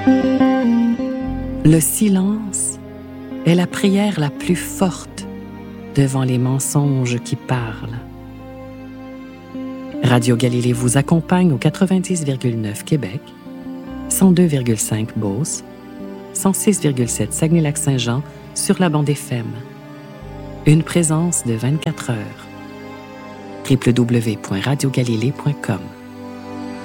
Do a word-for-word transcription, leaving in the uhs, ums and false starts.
Le silence est la prière la plus forte devant les mensonges qui parlent. Radio Galilée vous accompagne au quatre-vingt-dix virgule neuf Québec, cent deux virgule cinq Beauce, cent six virgule sept Saguenay-Lac-Saint-Jean sur la bande F M. Une présence de vingt-quatre heures. w w w point radio galilée point com